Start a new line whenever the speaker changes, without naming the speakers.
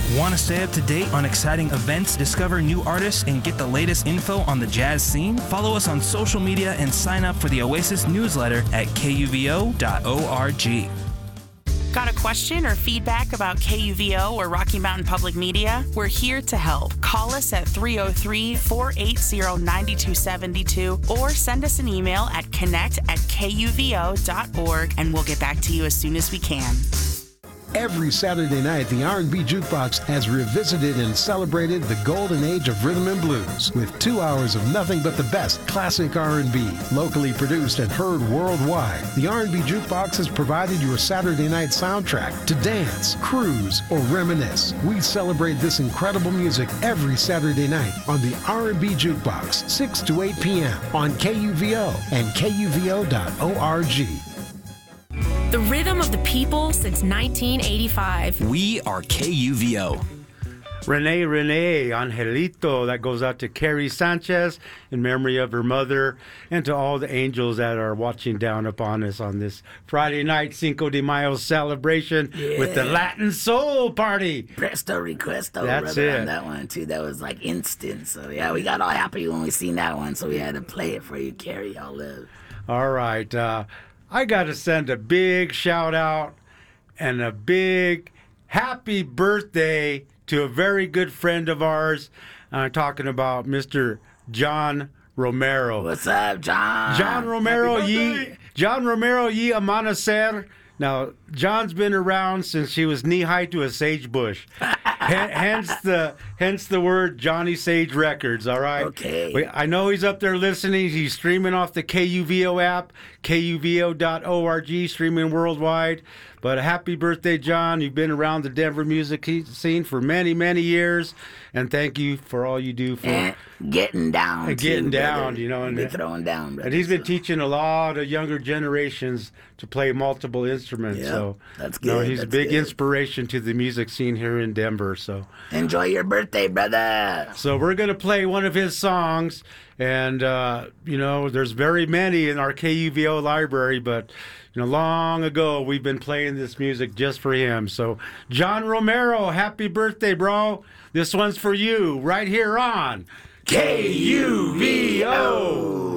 Want to stay up to date on exciting events, discover new artists, and get the latest info on the jazz scene? Follow us on social media and sign up for the Oasis newsletter at kuvo.org.
Got a question or feedback about KUVO or Rocky Mountain Public Media? We're here to help. Call us at 303-480-9272 or send us an email at connect@kuvo.org and we'll get back to you as soon as we can.
Every Saturday night, the R&B Jukebox has revisited and celebrated the golden age of rhythm and blues with 2 hours of nothing but the best classic R&B, locally produced and heard worldwide. The R&B Jukebox has provided your Saturday night soundtrack to dance, cruise, or reminisce. We celebrate this incredible music every Saturday night on the R&B Jukebox, 6 to 8 p.m. on KUVO and kuvo.org.
The rhythm of the people since 1985.
We are KUVO.
Renee, Angelito. That goes out to Carrie Sanchez in memory of her mother and to all the angels that are watching down upon us on this Friday night Cinco de Mayo celebration with the Latin Soul Party.
Presto Requesto.
That's it.
On that one, too. That was like instant. So, yeah, we got all happy when we seen that one. So we had to play it for you, Carrie. Y'all live.
All right. I got to send a big shout out and a big happy birthday to a very good friend of ours. I'm talking about Mr. John Romero.
What's up, John?
John Romero, ye amanecer. Now, John's been around since he was knee-high to a sage bush. hence the word Johnny Sage Records, all right?
Okay.
I know he's up there listening. He's streaming off the KUVO app, kuvo.org, streaming worldwide. But happy birthday, John. You've been around the Denver music scene for many, many years. And thank you for all you do for
and getting down.
Getting down,
brother.
you know. And
throwing down, brother.
And he's been teaching a lot of younger generations to play multiple instruments.
Yep,
so
that's good.
He's a big inspiration to the music scene here in Denver. So
enjoy your birthday, brother.
So we're going to play one of his songs. And, there's very many in our KUVO library, but, long ago we've been playing this music just for him. So, John Romero, happy birthday, bro. This one's for you right here on KUVO.